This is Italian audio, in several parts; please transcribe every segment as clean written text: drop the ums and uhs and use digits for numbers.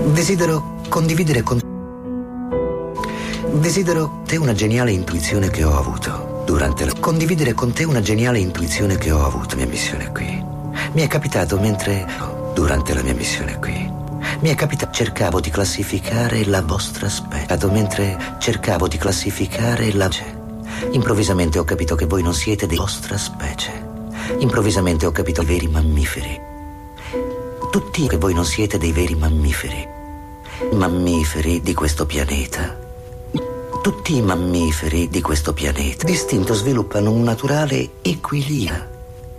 Desidero condividere con te una geniale intuizione che ho avuto condividere con te una geniale intuizione che ho avuto. Mia missione qui. Mi è capitato durante la mia missione qui. Mi è capitato, cercavo di classificare la vostra specie. Mentre cercavo di classificare improvvisamente ho capito che voi non siete della vostra specie. Improvvisamente ho capito i veri mammiferi. Tutti che voi non siete dei veri mammiferi di questo pianeta. Tutti i mammiferi di questo pianeta distinto sviluppano un naturale equilibrio.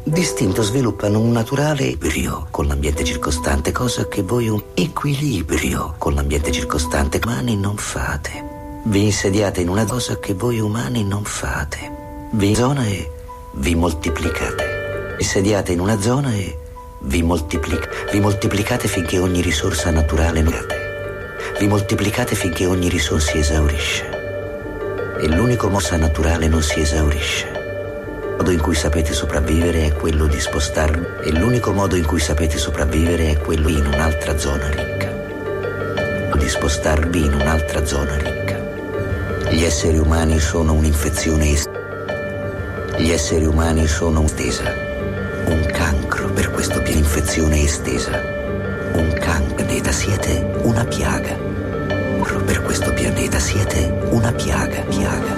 Con l'ambiente circostante, cosa che voi un equilibrio con l'ambiente circostante umani non fate. Vi insediate in una cosa che voi umani non fate. Vi zona e vi moltiplicate. Vi insediate in una zona e vi moltiplicate finché ogni risorsa naturale vi moltiplicate finché ogni risorsa si esaurisce. E l'unico mossa naturale non si esaurisce. Il modo in cui sapete sopravvivere è quello di spostarvi. E l'unico modo in cui sapete sopravvivere è quello in un'altra zona ricca. Di spostarvi in un'altra zona ricca. Gli esseri umani sono un'infezione Gli esseri umani sono estesa. Un cancro per questo infezione estesa. Un pianeta siete una piaga. Per questo pianeta siete una piaga.